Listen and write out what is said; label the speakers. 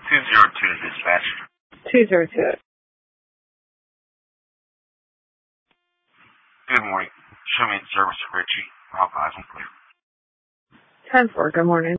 Speaker 1: 202 dispatch.
Speaker 2: 202.
Speaker 1: Good morning. Show me the service of Richie. All eyes on clear.
Speaker 2: 10-4, good morning.